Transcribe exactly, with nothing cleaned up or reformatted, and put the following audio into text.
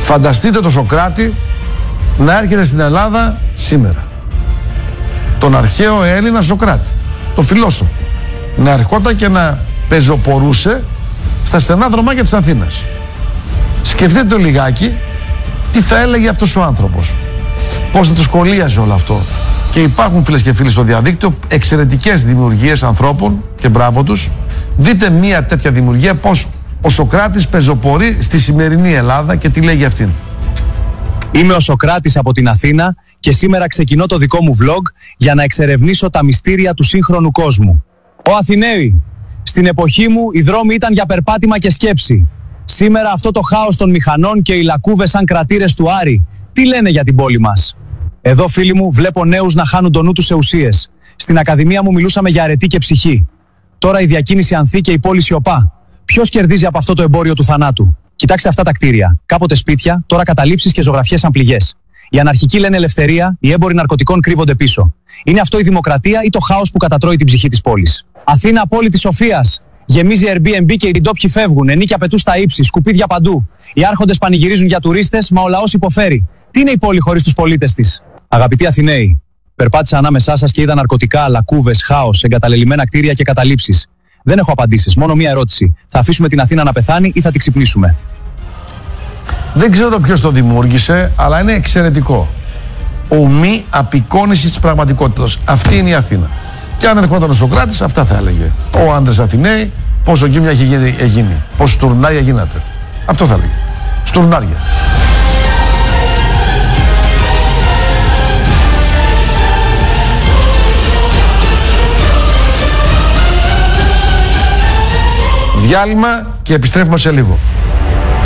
Φανταστείτε το Σωκράτη να έρχεται στην Ελλάδα σήμερα. Τον αρχαίο Έλληνα Σωκράτη, τον φιλόσοφο, να ερχόταν και να πεζοπορούσε στα στενά δρομάκια της Αθήνας. Σκεφτείτε το λιγάκι τι θα έλεγε αυτός ο άνθρωπος, πώς θα το σχολίαζε όλο αυτό. Και υπάρχουν, φίλες και φίλοι, στο διαδίκτυο εξαιρετικές δημιουργίες ανθρώπων και μπράβο τους. Δείτε μία τέτοια δημιουργία, πώς ο Σωκράτης πεζοπορεί στη σημερινή Ελλάδα και τι λέγει αυτήν. Είμαι ο Σωκράτης από την Αθήνα και σήμερα ξεκινώ το δικό μου vlog για να εξερευνήσω τα μυστήρια του σύγχρονου κόσμου. Ω Αθηναίοι, στην εποχή μου οι δρόμοι ήταν για περπάτημα και σκέψη. Σήμερα αυτό το χάος των μηχανών και οι λακκούβες σαν κρατήρες του Άρη, τι λένε για την πόλη μας? Εδώ, φίλοι μου, βλέπω νέους να χάνουν το νου τους σε ουσίες. Στην Ακαδημία μου μιλούσαμε για αρετή και ψυχή. Τώρα η διακίνηση ανθεί και η πόλη σιωπά. Ποιος κερδίζει από αυτό το εμπόριο του θανάτου? Κοιτάξτε αυτά τα κτίρια. Κάποτε σπίτια, τώρα καταλήψεις και ζωγραφιές σαν πληγές. Οι αναρχικοί λένε ελευθερία, οι έμποροι ναρκωτικών κρύβονται πίσω. Είναι αυτό η δημοκρατία ή το χάος που κατατρώει την ψυχή της πόλης? Αθήνα, πόλη της σοφίας. Γεμίζει Airbnb και οι ντόπιοι φεύγουν. Ενίκια πετούν στα ύψη, σκουπίδια παντού. Οι άρχοντες πανηγυρίζουν για τουρίστες, μα ο λαός υποφέρει. Τι είναι η πόλη χωρίς τους πολίτες της? Αγαπητοί Αθηναίοι, περπάτησα ανάμεσά σας και είδα ναρκωτικά, λακκούβες, χάος, εγκαταλελειμμένα κτίρια και καταλήψεις. Δεν έχω απαντήσεις, μόνο μία ερώτηση. Θα αφήσουμε την Αθήνα να πεθάνει ή θα την ξυπνήσουμε? Δεν ξέρω ποιος το δημιούργησε, αλλά είναι εξαιρετικό. Ομή απεικόνιση της πραγματικότητας. Αυτή είναι η Αθήνα. Και αν ερχόταν ο Σωκράτης, αυτά θα έλεγε. Ο άντρες Αθηναίοι, πόσο γκίμια έχει γίνει, πόσο στουρνάρια γίνατε. Αυτό θα έλεγε. Στουρνάρια. Διάλειμμα και επιστρέφουμε σε λίγο.